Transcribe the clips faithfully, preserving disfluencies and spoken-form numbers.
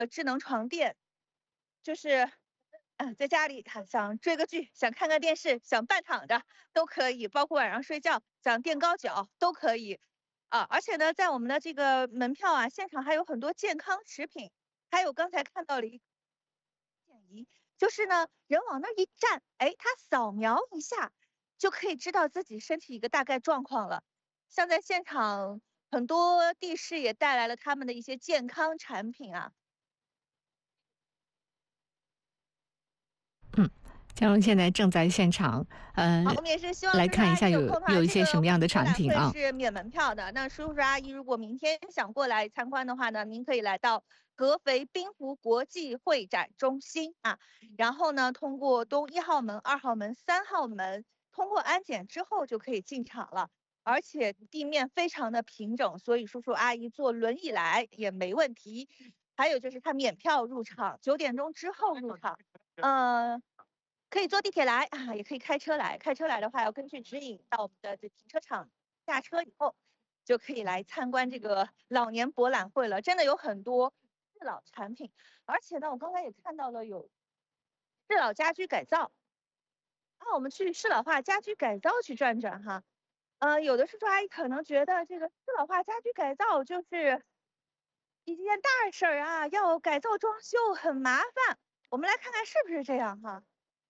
呃智能床垫，就是。嗯，在家里想追个剧，想看个电视，想半躺着都可以，包括晚上睡觉想垫高脚都可以啊。而且呢，在我们的这个门票啊，现场还有很多健康食品，还有刚才看到了一个健仪，就是呢，人往那一站，哎，他扫描一下就可以知道自己身体一个大概状况了。像在现场，很多地市也带来了他们的一些健康产品啊。 嗯，江荣现在正在现场，呃， 我们也是希望来叔叔阿姨有看一下有空的话， 有一这个些什么样的博览会产品啊？ 是免门票的。那叔叔阿姨如果明天想过来参观的话呢，您可以来到合肥滨湖国际会展中心啊，然后呢，通过东一号门、二号门、三号门，通过安检之后就可以进场了。而且地面非常的平整，所以叔叔阿姨坐轮椅来也没问题。还有就是它免票入场，九点钟之后入场，呃。可以坐地铁来啊，也可以开车来。开车来的话，要根据指引到我们的这停车场下车以后，就可以来参观这个老年博览会了。真的有很多适老产品，而且呢，我刚才也看到了有适老家居改造。那我们去适老化家居改造去转转哈。呃，有的叔叔阿姨可能觉得这个适老化家居改造就是一件大事儿啊，要改造装修很麻烦。我们来看看是不是这样哈。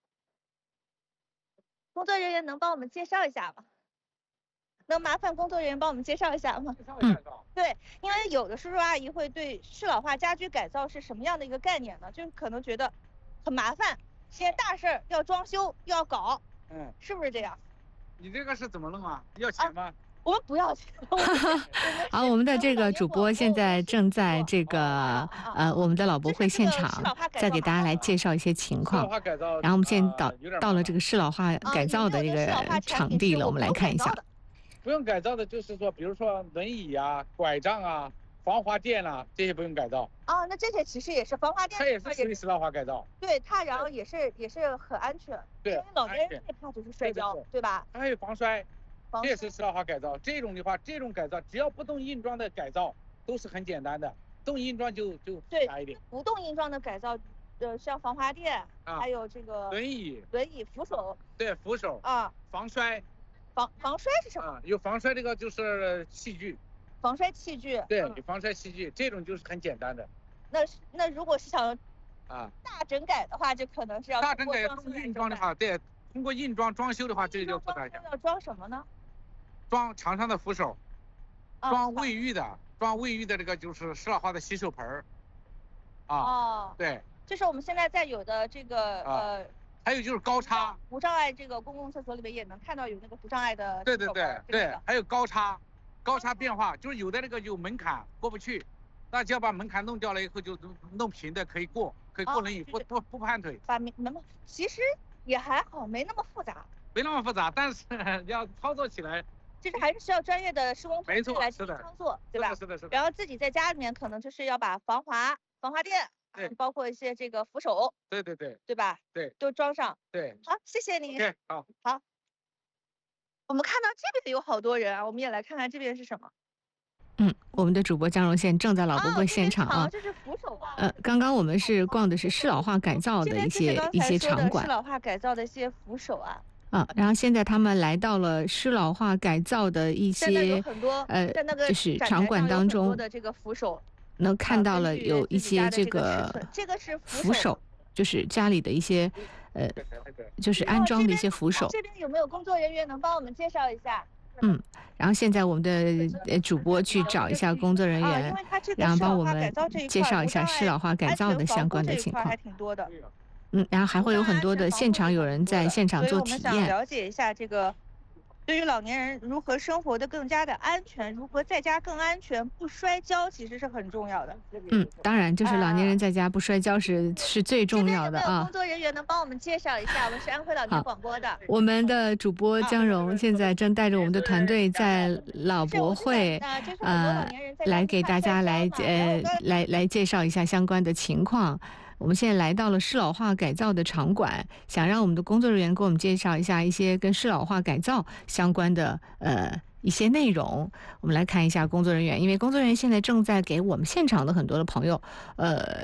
工作人员能帮我们介绍一下吗？能麻烦工作人员帮我们介绍一下吗？ 嗯， 对，因为有的叔叔阿姨会对适老化家居改造是什么样的一个概念呢？就是可能觉得很麻烦，件大事儿要装修要搞，嗯，是不是这样？ 你这个是怎么弄啊？要钱吗？啊， 我们不要钱。 好，我们的这个主播现在正在这个呃我们的老博会现场，再给大家来介绍一些情况。然后我们现在到到了这个适老化改造的这个场地了，我们来看一下。 不用改造的，就是说，比如说轮椅啊、拐杖啊、防滑垫啊，这些不用改造。 哦，那这些其实也是防滑垫， 它也是属于适老化改造。 对，它然后也是也是很安全。 对， 因为老年人最怕就是摔跤，对吧？ 它还有防摔。这也是适老化改造，这种的话，这种改造只要不动硬装的改造都是很简单的，动硬装就就复杂一点。 不动硬装的改造，呃，像防滑垫，啊、还有这个轮椅、 轮椅扶手， 对，扶手啊， 防摔， 防防摔是什么？ 啊，有防摔这个就是器具， 防摔器具， 对，有防摔器具，这种就是很简单的。 那那如果是想啊大整改的话，就可能是要大整改动硬装的话，对，通过硬装装修的话，这就复杂一些。 要装什么呢？ 装墙上的扶手，装卫浴的，装卫浴的这个就是适老化的洗手盆儿，啊，哦，对， 这是我们现在在有的这个、啊、呃， 还有就是高差无障碍这个公共厕所里面也能看到有那个无障碍的， 对对对对，还有高差，高差变化，就是有的那个有门槛过不去，那只要把门槛弄掉了以后就弄平的可以过，可以过轮椅，不不不绊腿。 把门门其实也还好，没那么复杂， 没那么复杂，但是要操作起来。 就是还是需要专业的施工团队来进行操作，对吧？ 是的，是的。 然后自己在家里面可能就是要把防滑、防滑垫， 对， 包括一些这个扶手， 对对对， 对吧？ 对， 都装上。 对， 好，谢谢你。 对，好， 好。我们看到这边有好多人啊，我们也来看看这边是什么。 嗯，我们的主播江荣现在正在老博会现场啊。 哦，这是扶手吧？ 呃，刚刚我们是逛的是适老化改造的一些一些场馆， 适老化改造的一些扶手啊。 啊，然后现在他们来到了适老化改造的一些呃，就是场馆当中的这个扶手， 能看到了有一些这个这个是扶手，就是家里的一些呃，就是安装的一些扶手。 这边有没有工作人员能帮我们介绍一下？ 嗯，然后现在我们的主播去找一下工作人员，然后帮我们介绍一下适老化改造的相关的情况。 还挺多的。 嗯，然后还会有很多的现场有人在现场做体验。 所以我们想了解一下这个，对于老年人如何生活的更加的安全，如何在家更安全不摔跤，其实是很重要的。 嗯，当然，就是老年人在家不摔跤是、啊、是最重要的啊。 工作人员能帮我们介绍一下？我们是安徽老年广播的。 我们的主播江荣现在正带着我们的团队在老博会，呃，来给大家来呃来来介绍一下相关的情况。我们现在来到了适老化改造的场馆，想让我们的工作人员给我们介绍一下一些跟适老化改造相关的呃一些内容。我们来看一下工作人员，因为工作人员现在正在给我们现场的很多的朋友呃